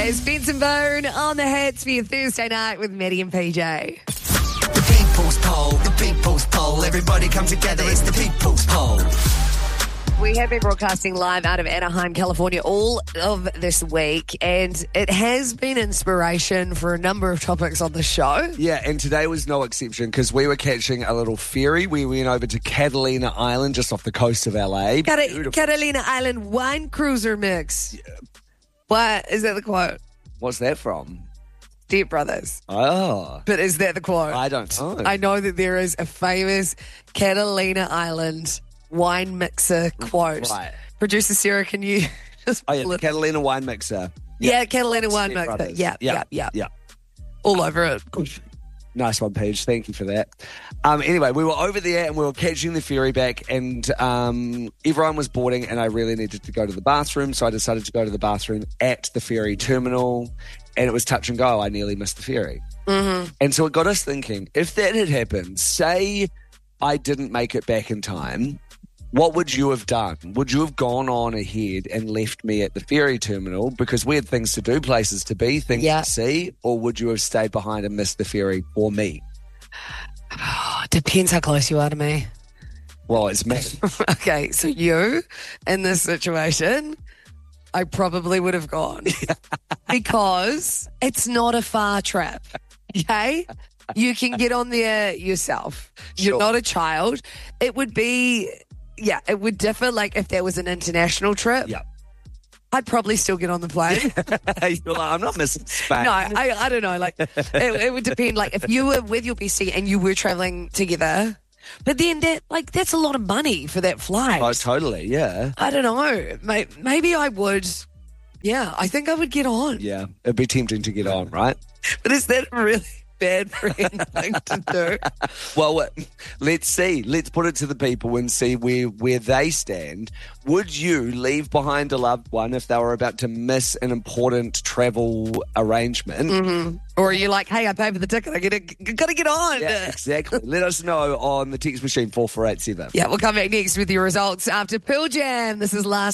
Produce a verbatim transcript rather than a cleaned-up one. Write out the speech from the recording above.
It's Vince and Bone on the Hits for your Thursday night with Maddie and P J. The people's poll, the people's poll. Everybody come together, it's the people's poll. We have been broadcasting live out of Anaheim, California all of this week, and it has been inspiration for a number of topics on the show. Yeah, and today was no exception because we were catching a little ferry. We went over to Catalina Island, just off the coast of L A. Cat- Catalina Island wine cruiser mix. Yeah. What? Is that the quote? What's that from? Dear Brothers. Oh. But is that the quote? I don't know. I know that there is a famous Catalina Island wine mixer quote. Right. Producer Sarah, can you just... Oh, yeah, the Catalina wine mixer. Yeah, yeah Catalina wine Step mixer. Brothers. Yeah, yeah, yeah, yeah. All over it. Nice one, Paige. Thank you for that. Um, anyway, we were over there and we were catching the ferry back, and um, everyone was boarding, and I really needed to go to the bathroom, so I decided to go to the bathroom at the ferry terminal, and it was touch and go. I nearly missed the ferry. Mm-hmm. And so it got us thinking, if that had happened, say I didn't make it back in time, what would you have done? Would you have gone on ahead and left me at the ferry terminal because we had things to do, places to be, things yeah. to see, or would you have stayed behind and missed the ferry for me? Depends how close you are to me. Well, it's me. Okay, so you, in this situation, I probably would have gone because it's not a far trip, okay? You can get on there yourself. You're Sure. not a child. It would be... Yeah, it would differ. Like if there was an international trip, Yeah. I'd probably still get on the plane. You're like, I'm not missing Spain. No, I, I don't know. Like it, it would depend. Like if you were with your bestie and you were traveling together, but then that like that's a lot of money for that flight. Oh, totally, yeah. I don't know. May- Maybe I would. Yeah, I think I would get on. Yeah, it'd be tempting to get on, right? But is that really bad friend thing to do? Well, let's see. Let's put it to the people and see where, where they stand. Would you leave behind a loved one if they were about to miss an important travel arrangement? Mm-hmm. Or are you like, hey, I paid for the ticket. I get it, gotta get on. Yeah, exactly. Let us know on the text machine four four eight seven. Yeah, we'll come back next with your results after Pearl Jam. This is Last